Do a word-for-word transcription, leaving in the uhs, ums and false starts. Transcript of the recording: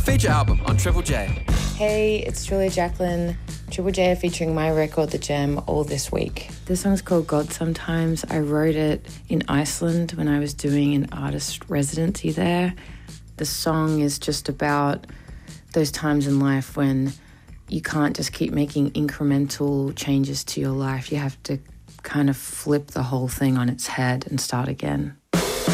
Feature album on Triple J. Hey, it's Julia Jacqueline. Triple J are featuring my record, The Gem, all this week. This song's called God Sometimes. I wrote it in Iceland when I was doing an artist residency there. The song is just about those times in life when you can't just keep making incremental changes to your life. You have to kind of flip the whole thing on its head and start again.